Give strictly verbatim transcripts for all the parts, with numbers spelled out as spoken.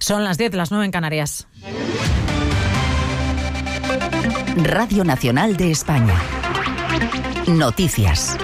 Son las diez, las nueve en Canarias. Radio Nacional de España. Noticias.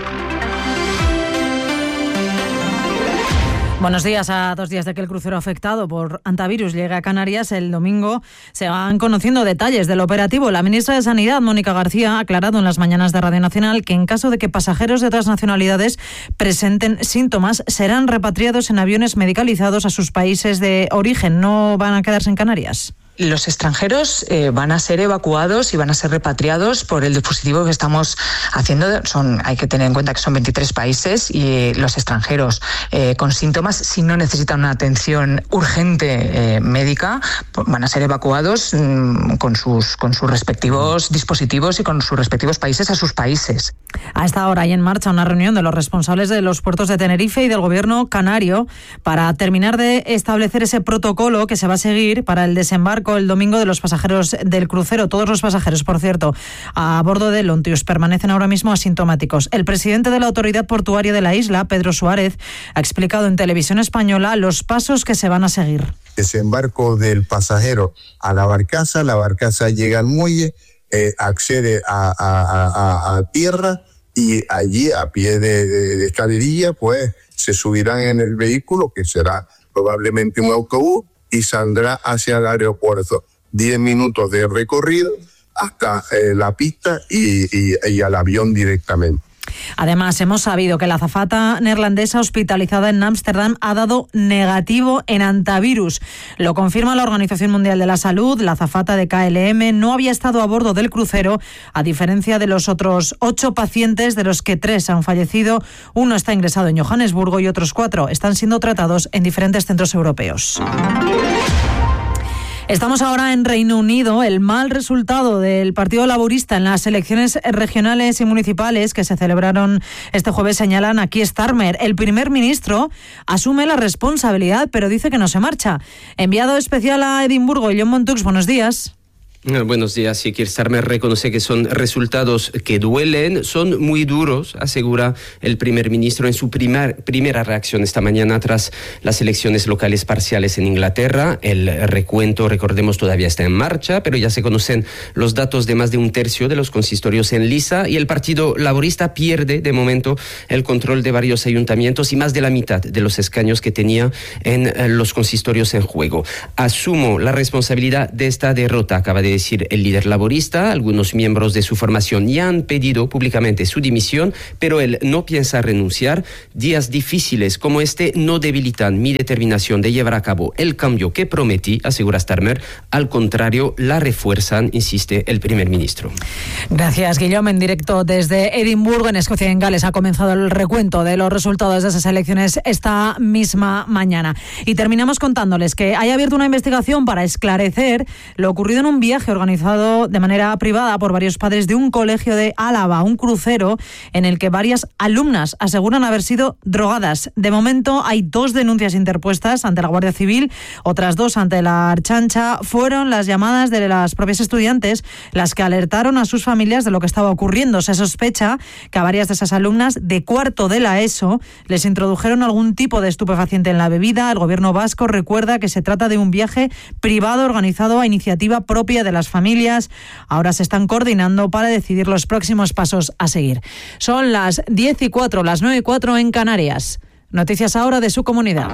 Buenos días. A dos días de que el crucero afectado por hantavirus llegue a Canarias, el domingo se van conociendo detalles del operativo. La ministra de Sanidad, Mónica García, ha aclarado en las mañanas de Radio Nacional que en caso de que pasajeros de otras nacionalidades presenten síntomas, serán repatriados en aviones medicalizados a sus países de origen. No van a quedarse en Canarias. Los extranjeros eh, van a ser evacuados y van a ser repatriados por el dispositivo que estamos haciendo. Son, hay que tener en cuenta que son veintitrés países y eh, los extranjeros eh, con síntomas, si no necesitan una atención urgente eh, médica, van a ser evacuados mmm, con sus con sus respectivos dispositivos y con sus respectivos países a sus países. A esta hora hay en marcha una reunión de los responsables de los puertos de Tenerife y del gobierno canario para terminar de establecer ese protocolo que se va a seguir para el desembarco el domingo de los pasajeros del crucero. Todos los pasajeros, por cierto, a bordo del Ontius permanecen ahora mismo asintomáticos. El presidente de la Autoridad Portuaria de la isla, Pedro Suárez, ha explicado en Televisión Española los pasos que se van a seguir. Desembarco del pasajero a la barcaza, la barcaza llega al muelle, eh, accede a, a, a, a tierra y allí a pie de, de, de escalerilla pues se subirán en el vehículo, que será probablemente un autobús, y saldrá hacia el aeropuerto. Diez minutos de recorrido hasta eh, la pista y, y, y al avión directamente. Además, hemos sabido que la azafata neerlandesa hospitalizada en Ámsterdam ha dado negativo en hantavirus. Lo confirma la Organización Mundial de la Salud. La azafata de K L M no había estado a bordo del crucero, a diferencia de los otros ocho pacientes, de los que tres han fallecido. Uno está ingresado en Johannesburgo y otros cuatro están siendo tratados en diferentes centros europeos. Estamos ahora en Reino Unido. El mal resultado del Partido Laborista en las elecciones regionales y municipales que se celebraron este jueves señalan a Keir Starmer. El primer ministro asume la responsabilidad, pero dice que no se marcha. Enviado especial a Edimburgo, John Montux, buenos días. Buenos días. Sí, Keir Starmer reconoce que son resultados que duelen, son muy duros, asegura el primer ministro en su primer, primera reacción esta mañana tras las elecciones locales parciales en Inglaterra. El recuento, recordemos, todavía está en marcha, pero ya se conocen los datos de más de un tercio de los consistorios en Lisa y el Partido Laborista pierde de momento el control de varios ayuntamientos y más de la mitad de los escaños que tenía en los consistorios en juego. Asumo la responsabilidad de esta derrota, acaba de decir el líder laborista. Algunos miembros de su formación ya han pedido públicamente su dimisión, pero él no piensa renunciar. Días difíciles como este no debilitan mi determinación de llevar a cabo el cambio que prometí, asegura Starmer. Al contrario, la refuerzan, insiste el primer ministro. Gracias, Guillaume. En directo desde Edimburgo, en Escocia y en Gales, ha comenzado el recuento de los resultados de esas elecciones esta misma mañana. Y terminamos contándoles que hay abierto una investigación para esclarecer lo ocurrido en un viaje organizado de manera privada por varios padres de un colegio de Álava, un crucero en el que varias alumnas aseguran haber sido drogadas. De momento hay dos denuncias interpuestas ante la Guardia Civil, otras dos ante la Archancha. Fueron las llamadas de las propias estudiantes las que alertaron a sus familias de lo que estaba ocurriendo. Se sospecha que a varias de esas alumnas de cuarto de la ESO les introdujeron algún tipo de estupefaciente en la bebida. El gobierno vasco recuerda que se trata de un viaje privado organizado a iniciativa propia de las familias. Ahora se están coordinando para decidir los próximos pasos a seguir. Son las diez y cuatro, las nueve y cuatro en Canarias. Noticias ahora de su comunidad.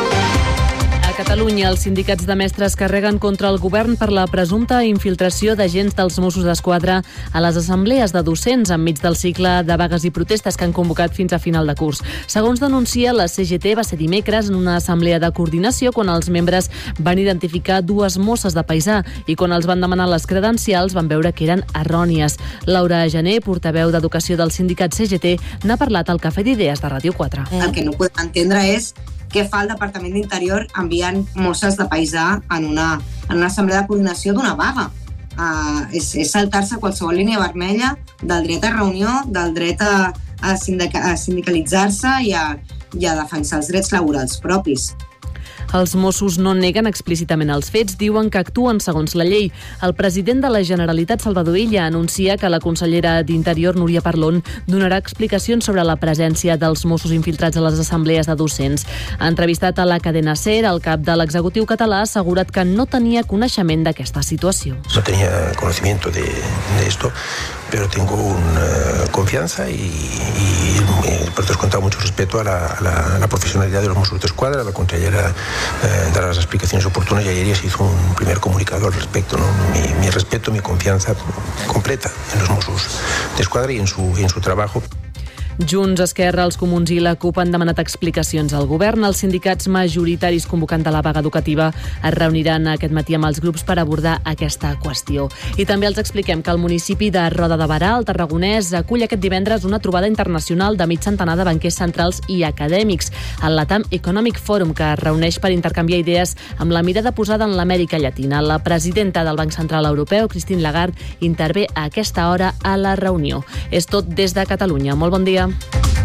A Catalunya, els sindicats de mestres carreguen contra el govern per la presumpta infiltració d'agents dels Mossos d'Esquadra a les assemblees de docents enmig del cicle de vagues i protestes que han convocat fins a final de curs. Segons denuncia, la C G T va ser dimecres en una assemblea de coordinació quan els membres van identificar dues mosses de paisà i quan els van demanar les credencials van veure que eren errònies. Laura Gené, portaveu d'Educació del sindicat C G T, n'ha parlat al Cafè d'Idees de Ràdio quatre. El que no podem entendre és què fa el Departament d'Interior enviant mosses de paisà en una, en una assemblea de coordinació d'una vaga. Uh, és, és saltar-se qualsevol línia vermella del dret a reunió, del dret a, a, sindica, a sindicalitzar-se i a, i a defensar els drets laborals propis. Els Mossos no neguen explícitament els fets, diuen que actuen segons la llei. El president de la Generalitat, Salvador Illa, anuncia que la consellera d'Interior, Núria Parlon, donarà explicacions sobre la presència dels Mossos infiltrats a les assemblees de docents. Ha entrevistat a la cadena SER, el cap de l'executiu català ha assegurat que no tenia coneixement d'aquesta situació. No tenia conocimiento de, de esto, pero tengo una confianza y, y, y por eso he contado mucho respeto a la, a la, a la profesionalidad de los Mossos de Escuadra. La consellera eh, dará las explicaciones oportunas y ayer ya se hizo un primer comunicado al respecto, ¿no? Mi, mi respeto, mi confianza completa en los Mossos de Escuadra y en su, y en su trabajo. Junts, Esquerra, els Comuns i la CUP han demanat explicacions al govern. Els sindicats majoritaris convocant a la vaga educativa es reuniran aquest matí amb els grups per abordar aquesta qüestió. I també els expliquem que el municipi de Roda de Berà, al Tarragonès, acull aquest divendres una trobada internacional de mig centenar de banquers centrals i acadèmics, el LATAM Economic Forum, que es reuneix per intercanviar idees amb la mirada posada en l'Amèrica Llatina. La presidenta del Banc Central Europeu, Christine Lagarde, intervé a aquesta hora a la reunió. És tot des de Catalunya. Molt bon dia.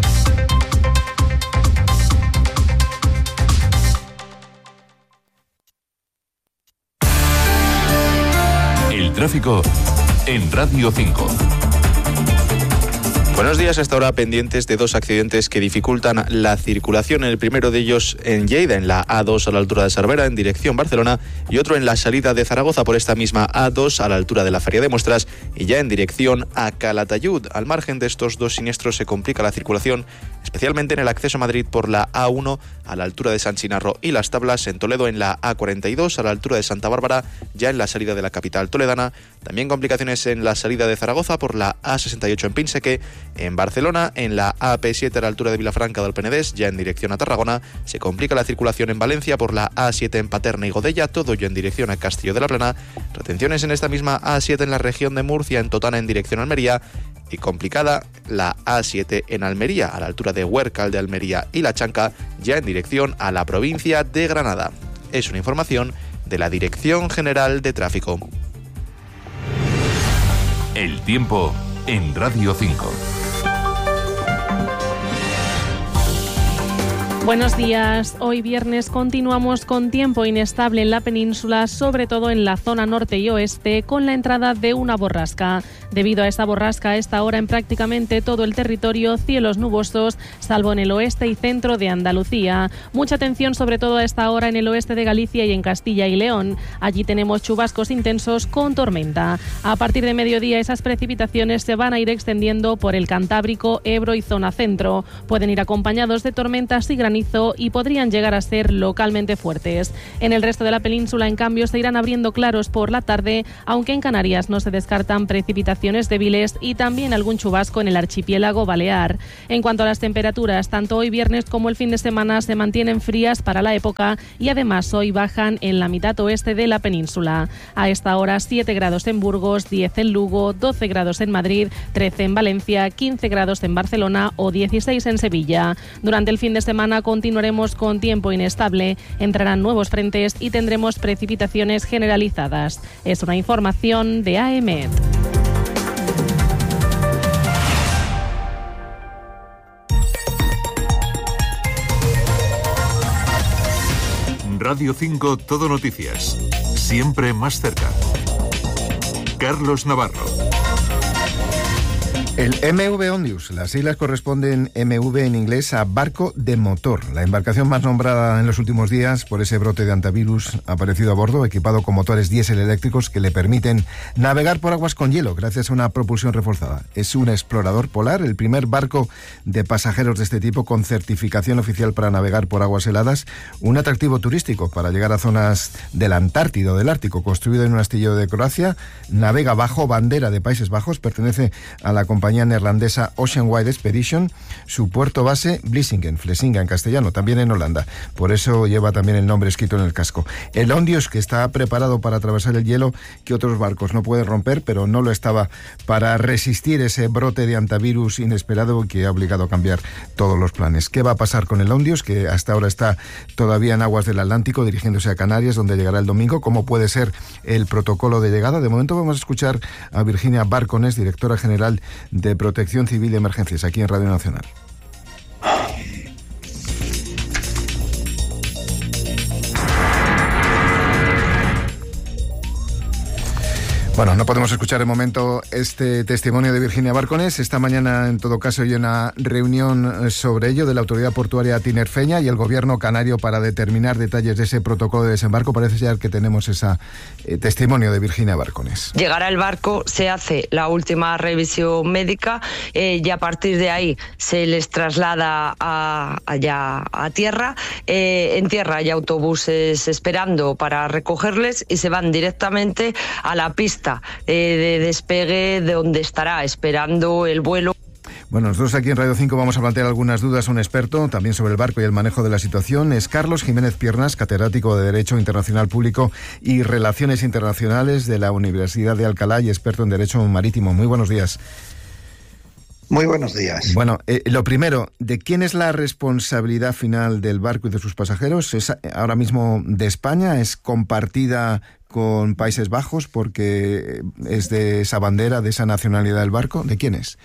El tráfico en Radio cinco. Buenos días. Hasta ahora pendientes de dos accidentes que dificultan la circulación. El primero de ellos en Lleida, en la A dos a la altura de Cervera, en dirección Barcelona, y otro en la salida de Zaragoza por esta misma A dos a la altura de la Feria de Muestras y ya en dirección a Calatayud. Al margen de estos dos siniestros se complica la circulación, especialmente en el acceso a Madrid por la A uno a la altura de San Chinarro y Las Tablas, en Toledo en la A cuarenta y dos a la altura de Santa Bárbara, ya en la salida de la capital toledana. También complicaciones en la salida de Zaragoza por la A sesenta y ocho en Pinseque. En Barcelona, en la A P siete a la altura de Vilafranca del Penedés, ya en dirección a Tarragona. Se complica la circulación en Valencia por la A siete en Paterna y Godella, todo ello en dirección a Castillo de la Plana. Retenciones en esta misma A siete en la región de Murcia, en Totana en dirección a Almería. Y complicada la A siete en Almería, a la altura de Huércal de Almería y La Chanca, ya en dirección a la provincia de Granada. Es una información de la Dirección General de Tráfico. El tiempo en Radio cinco. Buenos días. Hoy viernes continuamos con tiempo inestable en la península, sobre todo en la zona norte y oeste, con la entrada de una borrasca. Debido a esta borrasca, a esta hora en prácticamente todo el territorio, cielos nubosos, salvo en el oeste y centro de Andalucía. Mucha atención sobre todo a esta hora en el oeste de Galicia y en Castilla y León. Allí tenemos chubascos intensos con tormenta. A partir de mediodía esas precipitaciones se van a ir extendiendo por el Cantábrico, Ebro y zona centro. Pueden ir acompañados de tormentas y granizo y podrían llegar a ser localmente fuertes. En el resto de la península, en cambio, se irán abriendo claros por la tarde, aunque en Canarias no se descartan precipitaciones débiles y también algún chubasco en el archipiélago balear. En cuanto a las temperaturas, tanto hoy viernes como el fin de semana se mantienen frías para la época y además hoy bajan en la mitad oeste de la península. A esta hora siete grados en Burgos, diez en Lugo, doce grados en Madrid, trece en Valencia, quince grados en Barcelona o dieciséis en Sevilla. Durante el fin de semana continuaremos con tiempo inestable, entrarán nuevos frentes y tendremos precipitaciones generalizadas. Es una información de A E M E T. Radio cinco Todo Noticias. Siempre más cerca. Carlos Navarro. El M V Ondius, las siglas corresponden M V en inglés a barco de motor. La embarcación más nombrada en los últimos días por ese brote de hantavirus ha aparecido a bordo, equipado con motores diésel eléctricos que le permiten navegar por aguas con hielo gracias a una propulsión reforzada. Es un explorador polar, el primer barco de pasajeros de este tipo con certificación oficial para navegar por aguas heladas, un atractivo turístico para llegar a zonas del Antártido, del Ártico. Construido en un astillero de Croacia, navega bajo bandera de Países Bajos, pertenece a la compañía neerlandesa Oceanwide Expedition, su puerto base Vlissingen, Vlissingen en castellano, también en Holanda. Por eso lleva también el nombre escrito en el casco. El Ondius, que está preparado para atravesar el hielo que otros barcos no pueden romper, pero no lo estaba para resistir ese brote de hantavirus inesperado que ha obligado a cambiar todos los planes. ¿Qué va a pasar con el Ondius, que hasta ahora está todavía en aguas del Atlántico, dirigiéndose a Canarias, donde llegará el domingo? ¿Cómo puede ser el protocolo de llegada? De momento vamos a escuchar a Virginia Barcones, directora general de Protección Civil y Emergencias, aquí en Radio Nacional. Bueno, no podemos escuchar de momento este testimonio de Virginia Bárcones. Esta mañana, en todo caso, hay una reunión sobre ello de la Autoridad Portuaria tinerfeña y el Gobierno canario para determinar detalles de ese protocolo de desembarco. Parece ya que tenemos ese eh, testimonio de Virginia Bárcones. Llegará el barco, se hace la última revisión médica eh, y a partir de ahí se les traslada a, allá a tierra. Eh, en tierra hay autobuses esperando para recogerles y se van directamente a la pista de despegue de donde estará esperando el vuelo. Bueno, nosotros aquí en Radio cinco vamos a plantear algunas dudas a un experto también sobre el barco y el manejo de la situación. Es Carlos Jiménez Piernas, catedrático de Derecho Internacional Público y Relaciones Internacionales de la Universidad de Alcalá y experto en Derecho Marítimo. Muy buenos días. Muy buenos días. Bueno, eh, lo primero, ¿de quién es la responsabilidad final del barco y de sus pasajeros? ¿Es ahora mismo de España? ¿Es compartida con Países Bajos porque es de esa bandera, de esa nacionalidad del barco? ¿De quién es?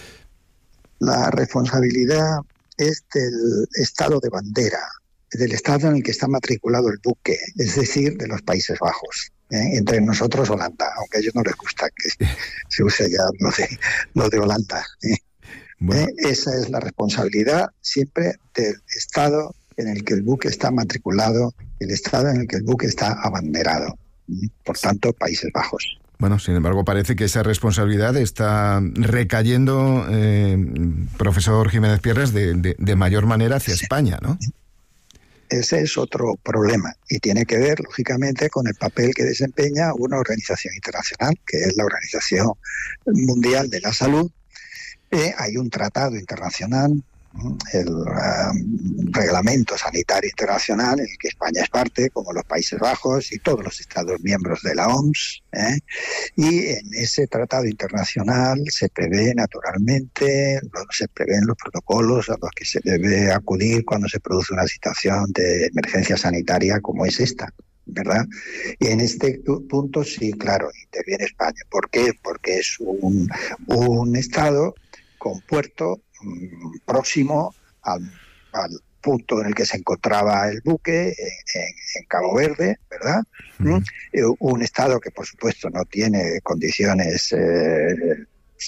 La responsabilidad es del Estado de bandera, del Estado en el que está matriculado el buque, es decir, de los Países Bajos. ¿Eh? Entre nosotros Holanda, aunque a ellos no les gusta que se use ya lo de, lo de Holanda. ¿eh? Bueno. ¿Eh? Esa es la responsabilidad siempre del Estado en el que el buque está matriculado, el Estado en el que el buque está abanderado. ¿eh? Por tanto, Países Bajos. Bueno, sin embargo, parece que esa responsabilidad está recayendo, eh, profesor Jiménez Piernas, de, de, de mayor manera hacia sí. España, ¿no? Ese es otro problema y tiene que ver, lógicamente, con el papel que desempeña una organización internacional, que es la Organización Mundial de la Salud. Eh, hay un tratado internacional, el uh, Reglamento Sanitario Internacional, en el que España es parte, como los Países Bajos y todos los Estados miembros de la O M S. ¿eh? Y en ese tratado internacional se prevé, naturalmente, se prevén los protocolos a los que se debe acudir cuando se produce una situación de emergencia sanitaria como es esta, ¿verdad? Y en este punto, sí, claro, interviene España. ¿Por qué? Porque es un, un Estado con puerto próximo al, al punto en el que se encontraba el buque, en, en, en Cabo Verde, ¿verdad? Uh-huh. ¿Mm? Un Estado que, por supuesto, no tiene condiciones eh,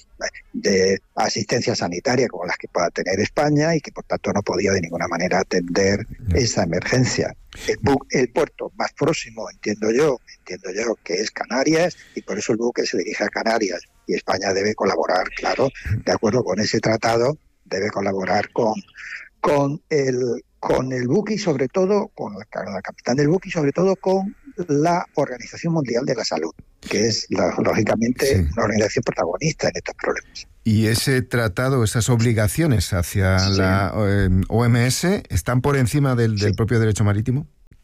de asistencia sanitaria como las que pueda tener España y que, por tanto, no podía de ninguna manera atender uh-huh. esa emergencia. El, bu- el puerto más próximo, entiendo yo, entiendo yo, que es Canarias, y por eso el buque se dirige a Canarias. Y España debe colaborar, claro, de acuerdo con ese tratado, debe colaborar con, con, el, con el buque y sobre todo, con la, la capitán del buque y sobre todo con la Organización Mundial de la Salud, que es, la, lógicamente, sí. una organización protagonista en estos problemas. ¿Y ese tratado, esas obligaciones hacia sí. la eh, O M S, están por encima del, sí. del propio derecho marítimo?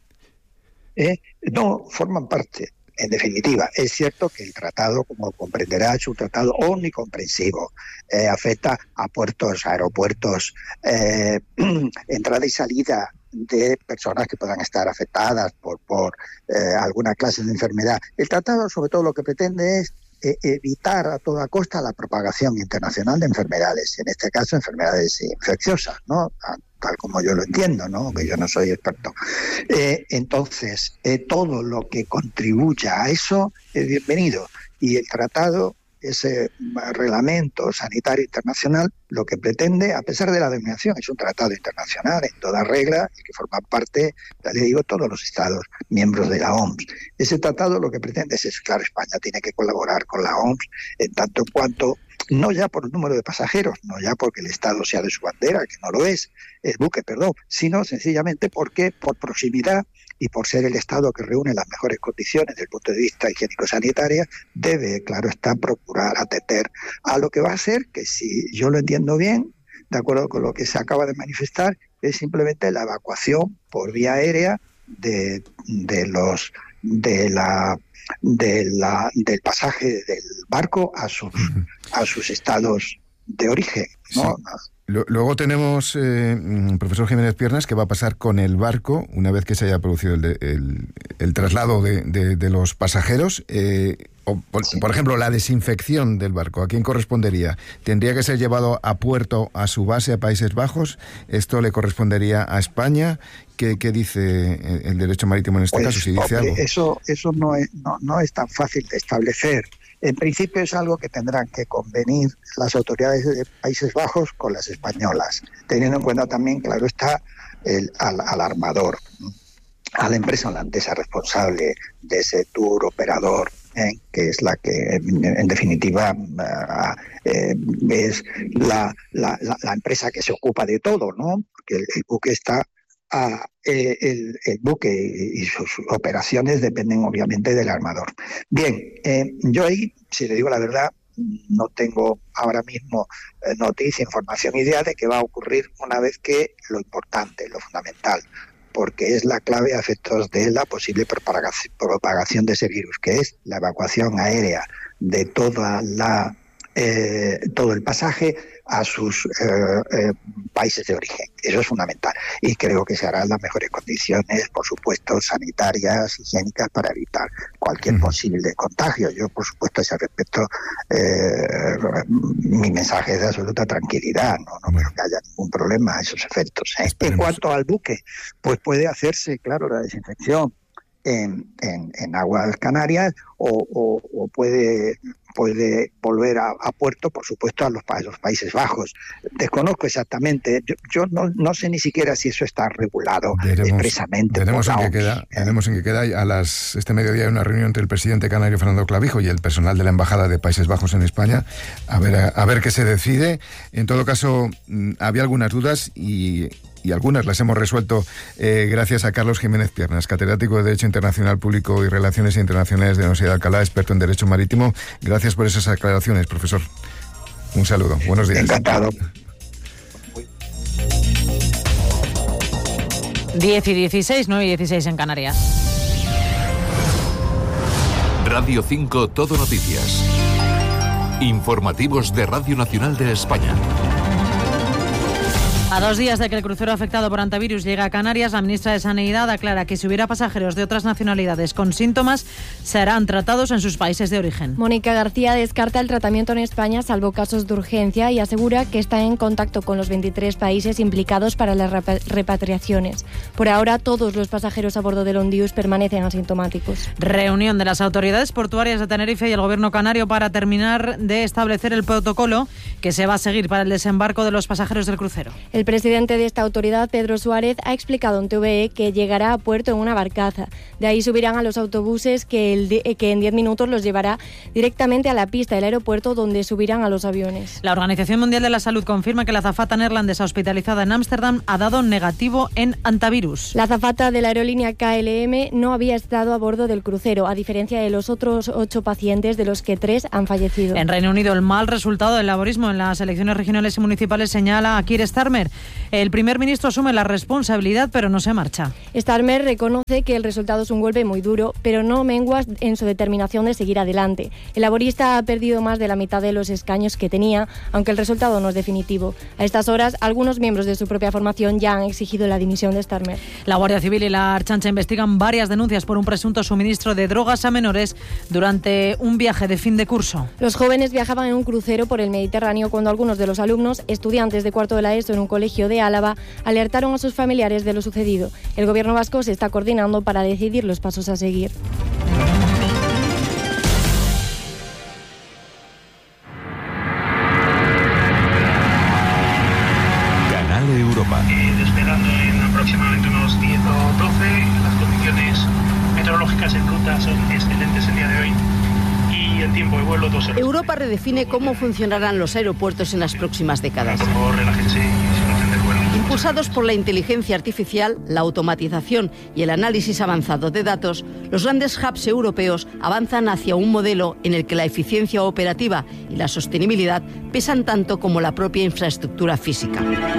Eh, no, forman parte. En definitiva, es cierto que el tratado, como comprenderá, es un tratado omnicomprensivo. Eh, afecta a puertos, aeropuertos, eh, entrada y salida de personas que puedan estar afectadas por, por eh, alguna clase de enfermedad. El tratado, sobre todo, lo que pretende es eh, evitar a toda costa la propagación internacional de enfermedades, en este caso enfermedades infecciosas, ¿no? Tal como yo lo entiendo, ¿no? Que yo no soy experto. Eh, entonces, eh, todo lo que contribuya a eso es bienvenido. Y el tratado, ese reglamento sanitario internacional, lo que pretende, a pesar de la denominación, es un tratado internacional en toda regla, y que forman parte, ya le digo, todos los estados miembros de la O M S. Ese tratado lo que pretende es eso. Claro, España tiene que colaborar con la O M S en tanto en cuanto, no ya por el número de pasajeros, no ya porque el Estado sea de su bandera, que no lo es, el buque, perdón, sino sencillamente porque por proximidad y por ser el Estado que reúne las mejores condiciones desde el punto de vista higiénico-sanitario, debe, claro está, procurar atender a lo que va a ser, que si yo lo entiendo bien, de acuerdo con lo que se acaba de manifestar, es simplemente la evacuación por vía aérea de, de los de la de la del pasaje del barco a sus a sus estados de origen, ¿no? Sí. Luego tenemos, eh, profesor Jiménez Piernas, qué va a pasar con el barco una vez que se haya producido el, de, el, el traslado de, de, de los pasajeros. Eh, O, por, por ejemplo, la desinfección del barco, ¿a quién correspondería? ¿Tendría que ser llevado a puerto, a su base, a Países Bajos? ¿Esto le correspondería a España? ¿Qué, qué dice el derecho marítimo en este pues, caso? Si dice hombre, algo. Eso, eso no, es, no, no es tan fácil de establecer. En principio es algo que tendrán que convenir las autoridades de Países Bajos con las españolas, teniendo en cuenta también, claro está, el, al, al armador, a la empresa holandesa responsable de ese tour operador, ¿eh? que es la que, en, en definitiva, uh, eh, es la, la, la, la empresa que se ocupa de todo, ¿no? Porque el, el buque está... a eh, el, el buque y sus operaciones dependen obviamente del armador. Bien, eh, yo ahí, si le digo la verdad, no tengo ahora mismo eh, noticia, información, idea de qué va a ocurrir una vez que lo importante, lo fundamental, porque es la clave a efectos de la posible propagación, propagación de ese virus, que es la evacuación aérea de toda la eh, todo el pasaje a sus eh, eh, países de origen. Eso es fundamental y creo que se hará en las mejores condiciones, por supuesto, sanitarias, higiénicas, para evitar cualquier posible contagio. Yo, por supuesto, a ese respecto, eh, mi mensaje es de absoluta tranquilidad, no, no creo que haya ningún problema a esos efectos, ¿eh? En cuanto al buque, pues puede hacerse, claro, la desinfección en, en, en aguas Canarias o, o, o puede... puede volver a, a puerto, por supuesto, a los, a los Países Bajos. Desconozco exactamente, yo, yo no, no sé ni siquiera si eso está regulado veremos, expresamente. Veremos en, qué queda, veremos en qué queda. A las, este mediodía hay una reunión entre el presidente canario Fernando Clavijo y el personal de la Embajada de Países Bajos en España, a ver, a, a ver qué se decide. En todo caso, había algunas dudas y... y algunas las hemos resuelto eh, gracias a Carlos Jiménez Piernas, catedrático de Derecho Internacional Público y Relaciones Internacionales de la Universidad de Alcalá, experto en Derecho Marítimo. Gracias por esas aclaraciones, profesor. Un saludo. Buenos días. Encantado. diez y dieciséis, nueve y dieciséis en Canarias. Radio cinco Todo Noticias. Informativos de Radio Nacional de España. A dos días de que el crucero afectado por antivirus llegue a Canarias, la ministra de Sanidad aclara que si hubiera pasajeros de otras nacionalidades con síntomas, serán tratados en sus países de origen. Mónica García descarta el tratamiento en España, salvo casos de urgencia, y asegura que está en contacto con los veintitrés países implicados para las repatriaciones. Por ahora, todos los pasajeros a bordo del Ondius permanecen asintomáticos. Reunión de las autoridades portuarias de Tenerife y el gobierno canario para terminar de establecer el protocolo que se va a seguir para el desembarco de los pasajeros del crucero. El presidente de esta autoridad, Pedro Suárez, ha explicado en T V E que llegará a puerto en una barcaza. De ahí subirán a los autobuses que, el de, que en diez minutos los llevará directamente a la pista del aeropuerto, donde subirán a los aviones. La Organización Mundial de la Salud confirma que la azafata neerlandesa hospitalizada en Ámsterdam ha dado negativo en antivirus. La azafata de la aerolínea K L M no había estado a bordo del crucero, a diferencia de los otros ocho pacientes, de los que tres han fallecido. En Reino Unido, el mal resultado del laborismo en las elecciones regionales y municipales señala a Keir Starmer. El primer ministro asume la responsabilidad, pero no se marcha. Starmer reconoce que el resultado es un golpe muy duro, pero no mengua en su determinación de seguir adelante. El laborista ha perdido más de la mitad de los escaños que tenía, aunque el resultado no es definitivo. A estas horas, algunos miembros de su propia formación ya han exigido la dimisión de Starmer. La Guardia Civil y la Archancha investigan varias denuncias por un presunto suministro de drogas a menores durante un viaje de fin de curso. Los jóvenes viajaban en un crucero por el Mediterráneo cuando algunos de los alumnos, estudiantes de cuarto de la ESO en un colegio de Álava, alertaron a sus familiares de lo sucedido. El gobierno vasco se está coordinando para decidir los pasos a seguir. Canal Europa. Eh, despegando en aproximadamente unos diez o doce, las condiciones meteorológicas en ruta son excelentes el día de hoy. Y el tiempo de vuelo dos horas. Europa redefine cómo funcionarán los aeropuertos en las próximas décadas. Por favor, relájense y disfruten del vuelo. Impulsados por la inteligencia artificial, la automatización y el análisis avanzado de datos, los grandes hubs europeos avanzan hacia un modelo en el que la eficiencia operativa y la sostenibilidad pesan tanto como la propia infraestructura física.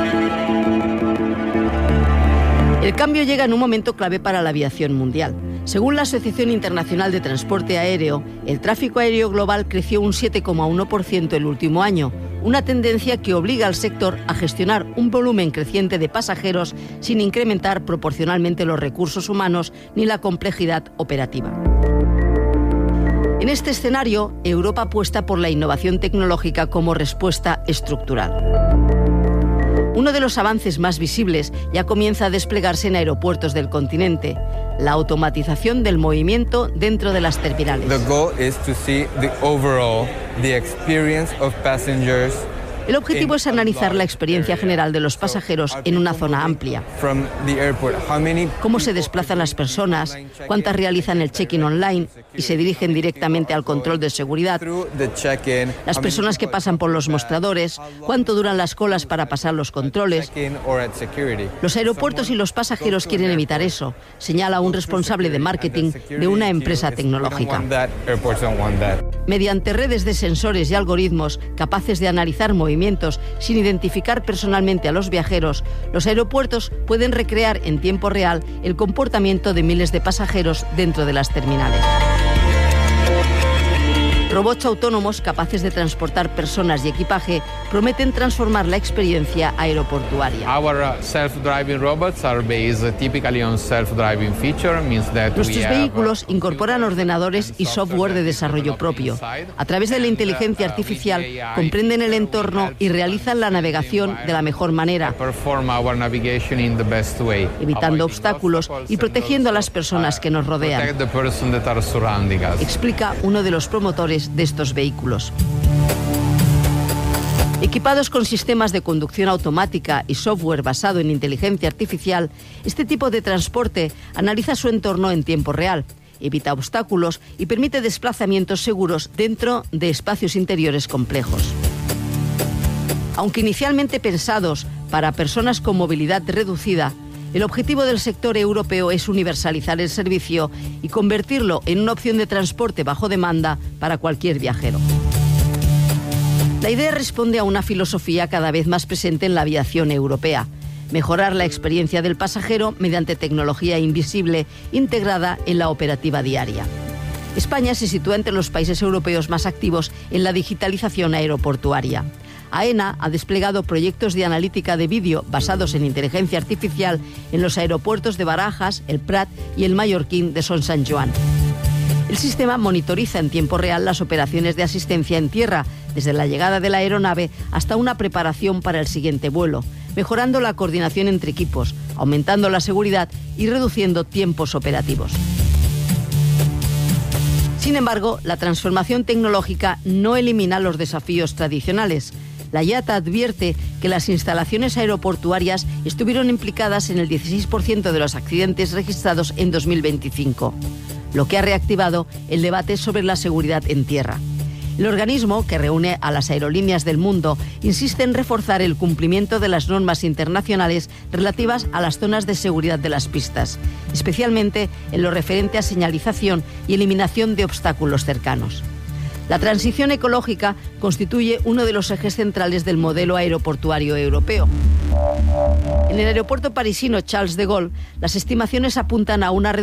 El cambio llega en un momento clave para la aviación mundial. Según la Asociación Internacional de Transporte Aéreo, el tráfico aéreo global creció un siete coma uno por ciento el último año, una tendencia que obliga al sector a gestionar un volumen creciente de pasajeros sin incrementar proporcionalmente los recursos humanos ni la complejidad operativa. En este escenario, Europa apuesta por la innovación tecnológica como respuesta estructural. Uno de los avances más visibles ya comienza a desplegarse en aeropuertos del continente: la automatización del movimiento dentro de las terminales. The goal is to see the overall the experience of passengers. El objetivo es analizar la experiencia general de los pasajeros en una zona amplia. Cómo se desplazan las personas, cuántas realizan el check-in online y se dirigen directamente al control de seguridad, las personas que pasan por los mostradores, cuánto duran las colas para pasar los controles. Los aeropuertos y los pasajeros quieren evitar eso, señala un responsable de marketing de una empresa tecnológica. Mediante redes de sensores y algoritmos capaces de analizar movimientos sin identificar personalmente a los viajeros, los aeropuertos pueden recrear en tiempo real el comportamiento de miles de pasajeros dentro de las terminales. Robots autónomos capaces de transportar personas y equipaje prometen transformar la experiencia aeroportuaria. Nuestros vehículos incorporan ordenadores y software de desarrollo propio. A través de la inteligencia artificial comprenden el entorno y realizan la navegación de la mejor manera, evitando obstáculos y protegiendo a las personas que nos rodean, explica uno de los promotores de estos vehículos. Equipados con sistemas de conducción automática y software basado en inteligencia artificial, este tipo de transporte analiza su entorno en tiempo real, evita obstáculos y permite desplazamientos seguros dentro de espacios interiores complejos. Aunque inicialmente pensados para personas con movilidad reducida, el objetivo del sector europeo es universalizar el servicio y convertirlo en una opción de transporte bajo demanda para cualquier viajero. La idea responde a una filosofía cada vez más presente en la aviación europea: mejorar la experiencia del pasajero mediante tecnología invisible integrada en la operativa diaria. España se sitúa entre los países europeos más activos en la digitalización aeroportuaria. AENA ha desplegado proyectos de analítica de vídeo basados en inteligencia artificial en los aeropuertos de Barajas, el Prat y el mallorquín de Son Sant Joan. El sistema monitoriza en tiempo real las operaciones de asistencia en tierra, desde la llegada de la aeronave hasta una preparación para el siguiente vuelo, mejorando la coordinación entre equipos, aumentando la seguridad y reduciendo tiempos operativos. Sin embargo, la transformación tecnológica no elimina los desafíos tradicionales. La I A T A advierte que las instalaciones aeroportuarias estuvieron implicadas en el dieciséis por ciento de los accidentes registrados en dos mil veinticinco, lo que ha reactivado el debate sobre la seguridad en tierra. El organismo, que reúne a las aerolíneas del mundo, insiste en reforzar el cumplimiento de las normas internacionales relativas a las zonas de seguridad de las pistas, especialmente en lo referente a señalización y eliminación de obstáculos cercanos. La transición ecológica constituye uno de los ejes centrales del modelo aeroportuario europeo. En el aeropuerto parisino Charles de Gaulle, las estimaciones apuntan a una reducción